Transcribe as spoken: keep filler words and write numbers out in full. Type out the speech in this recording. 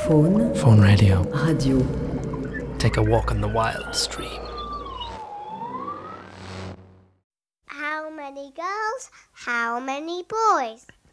Faune. Faune Radio. Radio. Take a walk on the wild stream. How many girls? How many boys?